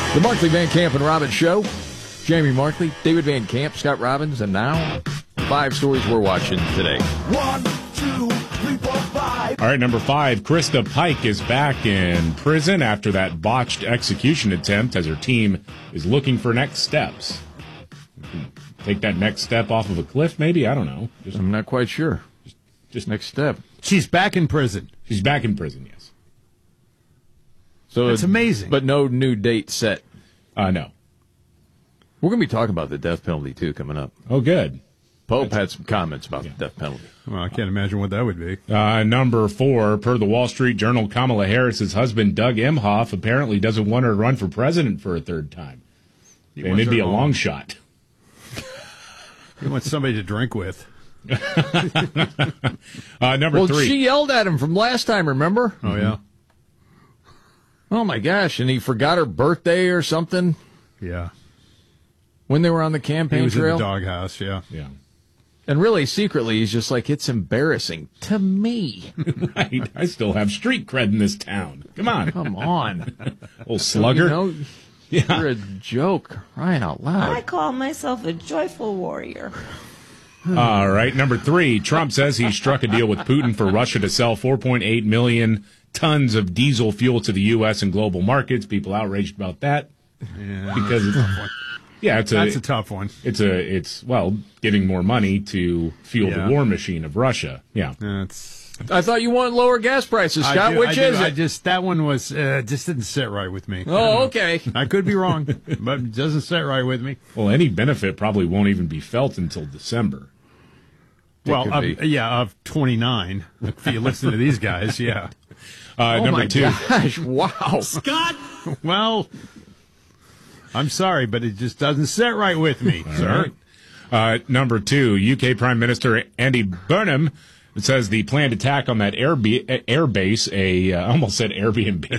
The Markley, Van Camp, and Robbins Show. Jamie Markley, David Van Camp, Scott Robbins, and now 5 stories we're watching today. 1, 2, 3, 4, 5. All right, number 5, Krista Pike is back in prison after that botched execution attempt as her team is looking for next steps. Take that next step off of a cliff, maybe? I don't know. I'm not quite sure. Just next step. She's back in prison. She's back in prison, yes. So it's amazing. But no new date set. No. We're going to be talking about the death penalty, too, coming up. Oh, good. Pope had some comments about the death penalty. Well, I can't imagine what that would be. Number 4, per the Wall Street Journal, Kamala Harris's husband, Doug Emhoff, apparently doesn't want her to run for president for a third time. And it'd be a long shot. He wants somebody to drink with. Number 3. She yelled at him from last time, remember? Oh, yeah. Oh, my gosh. And he forgot her birthday or something Yeah. when they were on the campaign He was trail. in the doghouse, yeah. Yeah. And really, secretly, he's just like, it's embarrassing to me. Right. I still have street cred in this town. Come on. Come on. Old slugger. You know, you're a joke. Crying out loud. I call myself a joyful warrior. All right. Number 3, Trump says he struck a deal with Putin for Russia to sell 4.8 million tons of diesel fuel to the U.S. and global markets. People outraged about that. Yeah. Because it's, yeah, That's a tough one. It's giving more money to fuel the war machine of Russia. Yeah. I thought you wanted lower gas prices, Scott. Which is it? That one was just didn't sit right with me. Oh, okay. I could be wrong, but it doesn't sit right with me. Well, any benefit probably won't even be felt until December. Well, of 29. If you listen to these guys, yeah. Number 2. Gosh, wow. Scott! Well, I'm sorry, but it just doesn't sit right with me, sir. Right. Number 2, UK Prime Minister Andy Burnham says the planned attack on that air base, I almost said Airbnb.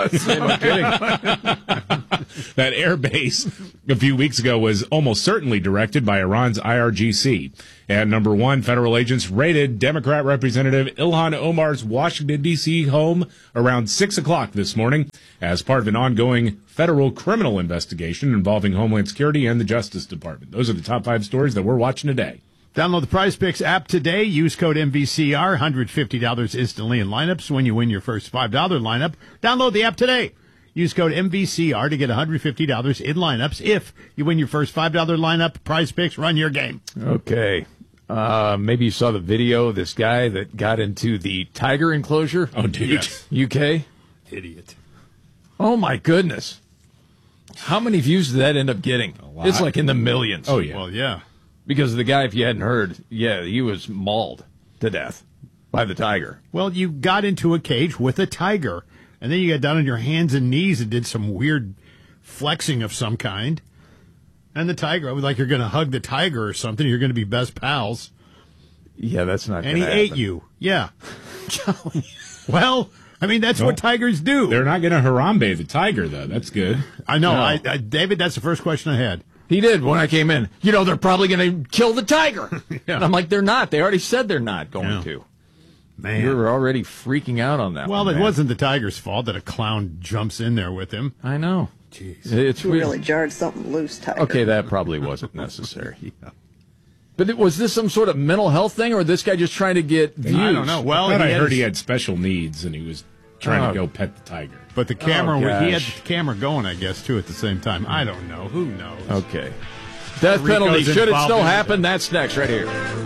That air base a few weeks ago was almost certainly directed by Iran's IRGC. And number 1, federal agents raided Democrat Representative Ilhan Omar's Washington, D.C. home around 6 o'clock this morning as part of an ongoing federal criminal investigation involving Homeland Security and the Justice Department. Those are the top 5 stories that we're watching today. Download the Prize Picks app today. Use code MVCR, $150 instantly in lineups when you win your first $5 lineup. Download the app today. Use code MVCR to get $150 in lineups. If you win your first $5 lineup, Prize Picks, run your game. Okay. Maybe you saw the video of this guy that got into the tiger enclosure. Oh, dude. Yes. UK? Idiot. Oh, my goodness. How many views did that end up getting? A lot. It's like in the millions. Oh, yeah. Well, yeah. Because the guy, if you hadn't heard, he was mauled to death by the tiger. Well, you got into a cage with a tiger, and then you got down on your hands and knees and did some weird flexing of some kind. And the tiger, like you're going to hug the tiger or something. You're going to be best pals. Yeah, that's not And going he to ate you. Yeah. Well, I mean, that's what tigers do. They're not going to Harambe the tiger, though. That's good. I know. No. David, that's the first question I had. He did when I came in. They're probably going to kill the tiger. Yeah. And I'm like, they're not. They already said they're not going to. Man. You're already freaking out on that Well, one, it man. wasn't the tiger's fault that a clown jumps in there with him. I know. Jeez. It's You weird. really jarred something loose, Tiger. Okay, that probably wasn't necessary. But was this some sort of mental health thing, or this guy just trying to get views? I don't know. Well, I heard he had special needs, and he was trying to go pet the tiger. But the camera, he had gosh. the camera going, I guess, too, at the same time. I don't know. Who knows? Okay. Death Rico's penalty. Should it involved still in it. happen? That's next right here.